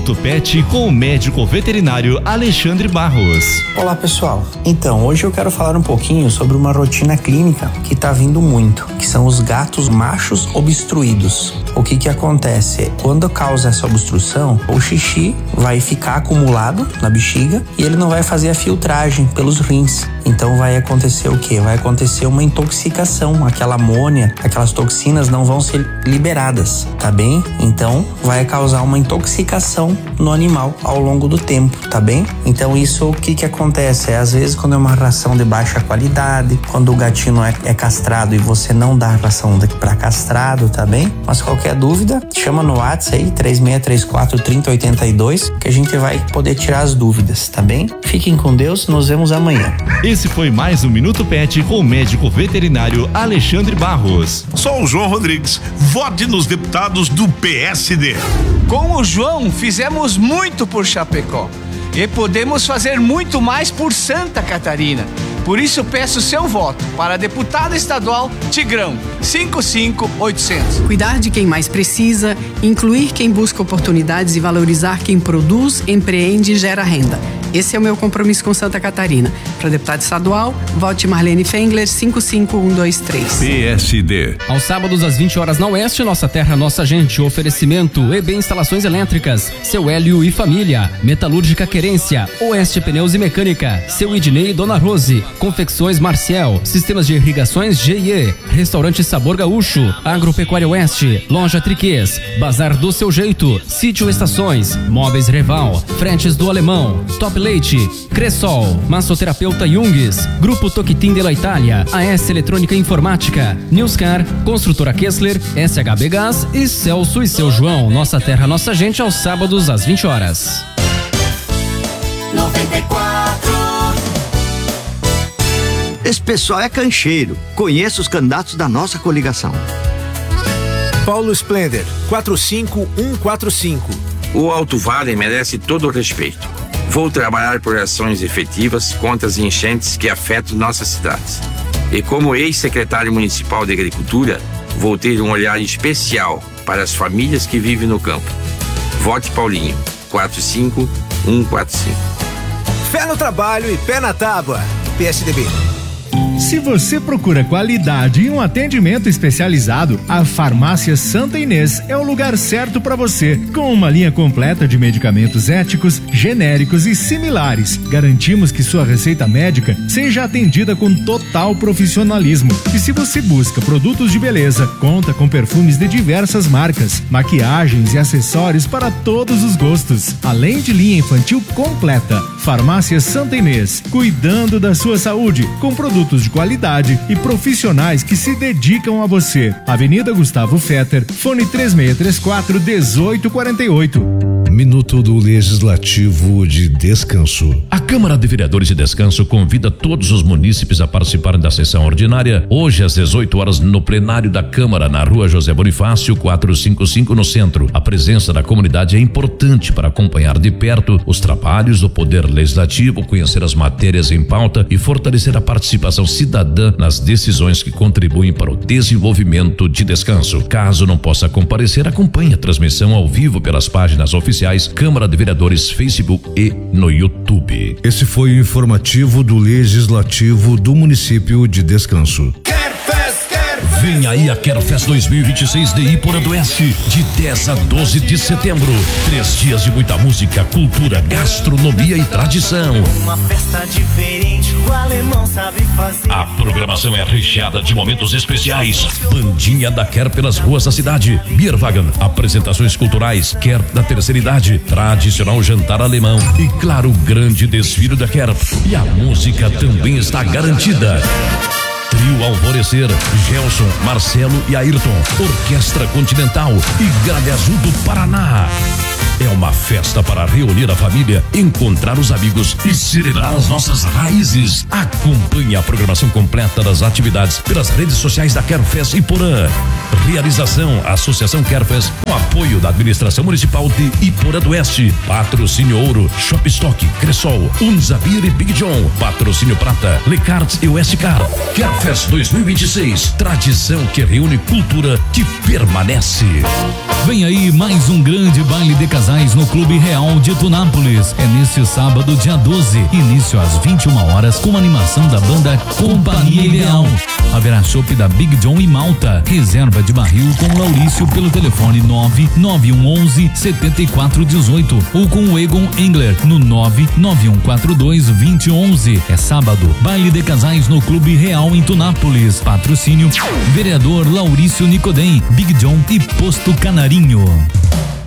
Minuto Pet com o médico veterinário Alexandre Barros. Olá pessoal, então hoje eu quero falar um pouquinho sobre uma rotina clínica que tá vindo muito, que são os gatos machos obstruídos. O que acontece? Quando causa essa obstrução, o xixi vai ficar acumulado na bexiga e ele não vai fazer a filtragem pelos rins. Então vai acontecer o quê? Vai acontecer uma intoxicação, aquela amônia, aquelas toxinas não vão ser liberadas, tá bem? Então vai causar uma intoxicação no animal ao longo do tempo, tá bem? Então isso o que acontece? Às vezes quando é uma ração de baixa qualidade, quando o gatinho é castrado e você não dá ração para castrado, tá bem? Mas qualquer dúvida, chama no WhatsApp aí, 3634-3082, que a gente vai poder tirar as dúvidas, tá bem? Fiquem com Deus, nos vemos amanhã. Esse foi mais um Minuto Pet com o médico veterinário Alexandre Barros. Sou o João Rodrigues. Vote nos deputados do PSD. Com o João, fizemos muito por Chapecó e podemos fazer muito mais por Santa Catarina. Por isso peço seu voto para deputado estadual Tigrão, 55800. Cuidar de quem mais precisa, incluir quem busca oportunidades e valorizar quem produz, empreende e gera renda. Esse é o meu compromisso com Santa Catarina. Para deputado estadual, vote Marlene Fengler, 55123. PSD. Aos sábados às 20 horas na Oeste, Nossa Terra, Nossa Gente. Oferecimento EB Instalações Elétricas, Seu Hélio e Família, Metalúrgica Querência, Oeste Pneus e Mecânica, Seu Idnei e Dona Rose, Confecções Marcial, Sistemas de Irrigações GIE, Restaurante Sabor Gaúcho, Agropecuária Oeste, Loja Triquês, Bazar do Seu Jeito, Sítio Estações, Móveis Reval, Fretes do Alemão, Top Leite, Cressol, Massoterapeuta Jungs, Grupo Toquitim de la Itália, AS Eletrônica e Informática, Newscar, Construtora Kessler, SHB Gás e Celso e Seu João. Nossa Terra, Nossa Gente, aos sábados às 20 horas. 94. Esse pessoal é cancheiro. Conheça os candidatos da nossa coligação. Paulo Splender, 45145. O Alto Vale merece todo o respeito. Vou trabalhar por ações efetivas contra as enchentes que afetam nossas cidades. E como ex-secretário municipal de Agricultura, vou ter um olhar especial para as famílias que vivem no campo. Vote Paulinho, 45145. Fé no trabalho e pé na tábua. PSDB. Se você procura qualidade e um atendimento especializado, a Farmácia Santa Inês é o lugar certo para você. Com uma linha completa de medicamentos éticos, genéricos e similares, garantimos que sua receita médica seja atendida com total profissionalismo. E se você busca produtos de beleza, conta com perfumes de diversas marcas, maquiagens e acessórios para todos os gostos, além de linha infantil completa. Farmácia Santa Inês, cuidando da sua saúde, com produtos de qualidade e profissionais que se dedicam a você. Avenida Gustavo Fetter, fone 3634-1848. Minuto do Legislativo de Descanso. A Câmara de Vereadores de Descanso convida todos os munícipes a participarem da sessão ordinária hoje às 18 horas no plenário da Câmara, na Rua José Bonifácio 455, no centro. A presença da comunidade é importante para acompanhar de perto os trabalhos do Poder Legislativo, conhecer as matérias em pauta e fortalecer a participação cidadã nas decisões que contribuem para o desenvolvimento de Descanso. Caso não possa comparecer, acompanhe a transmissão ao vivo pelas páginas oficiais Câmara de Vereadores, Facebook e no YouTube. Esse foi o informativo do Legislativo do município de Descanso. Vem aí a Querfest 2026 de Iporã do Oeste, de 10 a 12 de setembro. 3 dias de muita música, cultura, gastronomia e tradição. Uma festa diferente, o alemão sabe fazer. A programação é recheada de momentos especiais. Bandinha da Quer pelas ruas da cidade. Bierwagen, apresentações culturais, Quer da terceira idade, tradicional jantar alemão e, claro, o grande desfile da Quer. E a música também está garantida. Trio Alvorecer, Gelson, Marcelo e Ayrton, Orquestra Continental e Gralha Azul do Paraná. É uma festa para reunir a família, encontrar os amigos e celebrar as nossas raízes. Acompanhe a programação completa das atividades pelas redes sociais da Querfest Iporã. Realização: Associação Querfest, com apoio da Administração Municipal de Iporã do Oeste. Patrocínio Ouro, Shop Stock, Cressol, Unzabir e Big John. Patrocínio Prata, Lecarts e Westcar. Querfest 2026, tradição que reúne cultura que permanece. Vem aí mais um grande baile de casais no Clube Clube Real de Tunápolis. É neste sábado, dia 12, início às 21 horas, com animação da banda Companhia Ideal. Haverá chopp da Big John e Malta. Reserva de barril com Laurício pelo telefone 99111 7418 ou com o Egon Engler no 99142 2011. É sábado, baile de casais no Clube Real em Tunápolis. Patrocínio vereador Laurício Nicodem, Big John e Posto Canarinho.